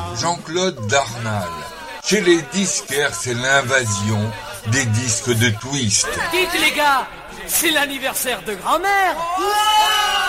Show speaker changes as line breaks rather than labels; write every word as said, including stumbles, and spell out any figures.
Jean-Claude Darnal. Chez les disquaires, c'est l'invasion des disques de twist.
Dites les gars, c'est l'anniversaire de grand-mère.